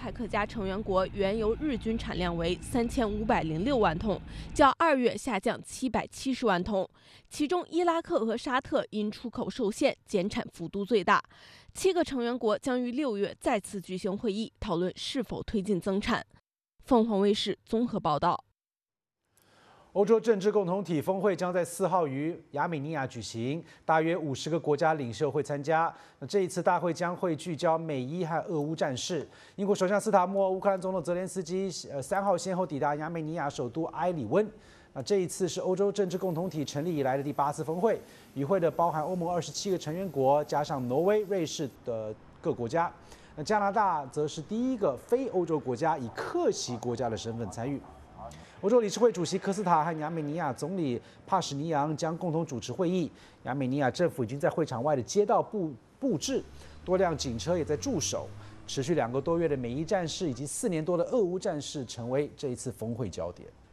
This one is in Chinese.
海克加成员国原油日均产量为3506万桶，较2月下降770万桶。其中，伊拉克和沙特因出口受限，减产幅度最大。7个成员国将于6月再次举行会议，讨论是否推进增产。凤凰卫视综合报道。 欧洲政治共同体峰会将在4号于亚美尼亚举行，大约50个国家领袖会参加。那这一次大会将会聚焦美伊和俄乌战事。英国首相斯塔默、乌克兰总统泽连斯基3号先后抵达亚美尼亚首都埃里温。那这一次是欧洲政治共同体成立以来的第8次峰会，与会的包含欧盟27个成员国，加上挪威、瑞士的各国家。那加拿大则是第一个非欧洲国家以客席国家的身份参与。欧洲理事会主席科斯塔和亚美尼亚总理帕什尼扬将共同主持会议。亚美尼亚政府已经在会场外的街道布置，多辆警车也在驻守。持续2个多月的美伊战事以及4年多的俄乌战事，成为这一次峰会焦点。